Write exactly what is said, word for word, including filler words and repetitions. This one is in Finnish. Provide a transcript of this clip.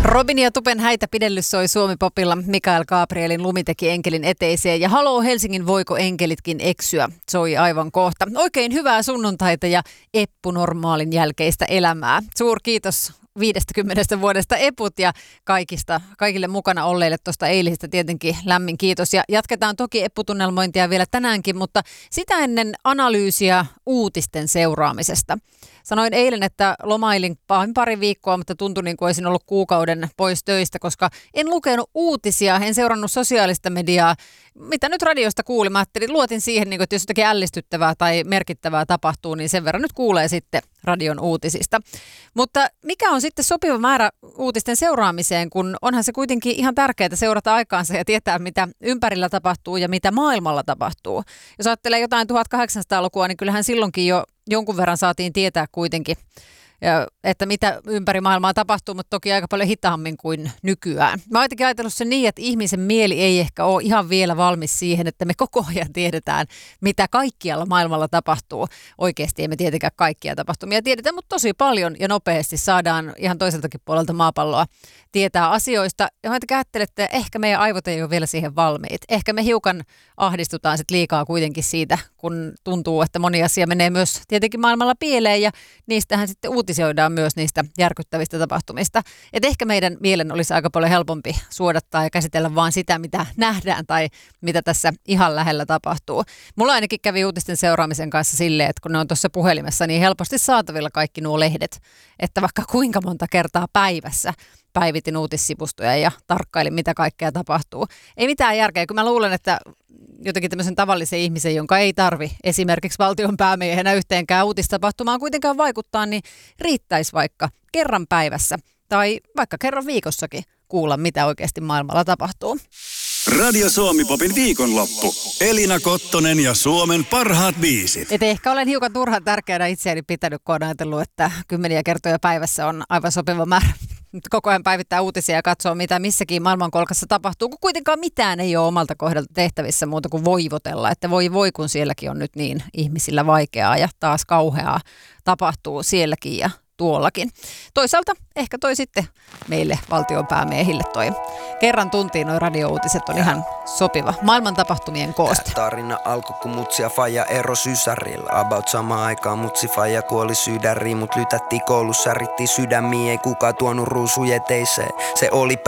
Robin ja Tupen häitä pidellys soi Suomi-popilla. Mikael Gabrielin Lumi teki enkelin eteiseen ja Haloo Helsingin Voiko enkelitkin eksyä soi aivan kohta. Oikein hyvää sunnuntaita ja Eppu-normaalin jälkeistä elämää. Suurkiitos viidestäkymmenestä vuodesta Eput ja kaikista, kaikille mukana olleille tuosta eilisestä tietenkin lämmin kiitos. Ja jatketaan toki Eppu-tunnelmointia vielä tänäänkin, mutta sitä ennen analyysiä uutisten seuraamisesta. Sanoin eilen, että lomailin pari viikkoa, mutta tuntui niin kuin olisin ollut kuukauden pois töistä, koska en lukenut uutisia, en seurannut sosiaalista mediaa. Mitä nyt radiosta kuulin, mä ajattelin, luotin siihen, että jos jotakin ällistyttävää tai merkittävää tapahtuu, niin sen verran nyt kuulee sitten radion uutisista. Mutta mikä on sitten sopiva määrä uutisten seuraamiseen, kun onhan se kuitenkin ihan tärkeää seurata aikaansa ja tietää, mitä ympärillä tapahtuu ja mitä maailmalla tapahtuu. Jos ajattelee jotain tuhatkahdeksansataalukua, niin kyllähän silloinkin jo jonkun verran saatiin tietää kuitenkin, ja, että mitä ympäri maailmaa tapahtuu, mutta toki aika paljon hitaammin kuin nykyään. Mä oon jotenkin ajatellut sen niin, että ihmisen mieli ei ehkä ole ihan vielä valmis siihen, että me koko ajan tiedetään, mitä kaikkialla maailmalla tapahtuu. Oikeasti emme tietenkään kaikkia tapahtumia tiedetään, mutta tosi paljon ja nopeasti saadaan ihan toiseltakin puolelta maapalloa tietää asioista. Ja mä ajattelen, että ehkä meidän aivot ei ole vielä siihen valmiit. Ehkä me hiukan ahdistutaan sit liikaa kuitenkin siitä, kun tuntuu, että moni asia menee myös tietenkin maailmalla pieleen ja niistähän sitten uutisoidaan myös niistä järkyttävistä tapahtumista. Et ehkä meidän mielen olisi aika paljon helpompi suodattaa ja käsitellä vaan sitä, mitä nähdään tai mitä tässä ihan lähellä tapahtuu. Mulla ainakin kävi uutisten seuraamisen kanssa silleen, että kun ne on tuossa puhelimessa niin helposti saatavilla kaikki nuo lehdet, että vaikka kuinka monta kertaa päivässä päivitin uutissivustoja ja tarkkailin, mitä kaikkea tapahtuu. Ei mitään järkeä, kun mä luulen, että jotenkin tämmöisen tavallisen ihmisen, jonka ei tarvi esimerkiksi valtion päämiehenä yhteenkään uutistapahtumaan kuitenkaan vaikuttaa, niin riittäisi vaikka kerran päivässä tai vaikka kerran viikossakin kuulla, mitä oikeasti maailmalla tapahtuu. Radio Suomi-popin viikonloppu. Elina Kottonen ja Suomen parhaat biisit. Et ehkä olen hiukan turhan tärkeänä itseäni pitänyt, kun olen ajatellut, että kymmeniä kertoja päivässä on aivan sopiva määrä. Koko ajan päivittää uutisia ja katsoo, mitä missäkin maailmankolkassa tapahtuu, kun kuitenkaan mitään ei ole omalta kohdalta tehtävissä muuta kuin voivotella. Että voi voi, kun sielläkin on nyt niin ihmisillä vaikeaa ja taas kauheaa tapahtuu sielläkin ja tuollakin. Toisaalta ehkä toi sitten meille valtionpäämiehille toi kerran tuntiin noi radio-uutiset on ihan sopiva maailman tapahtumien kooste. Tää tarina alkoi kun mutsi ja faija ero sysärillä. About samaan aikaan mutsi faija kuoli sydäriin, mut lytättiin koulussa, rittiin sydämiin, ei kukaan tuonut ruusuja teiseen. Se oli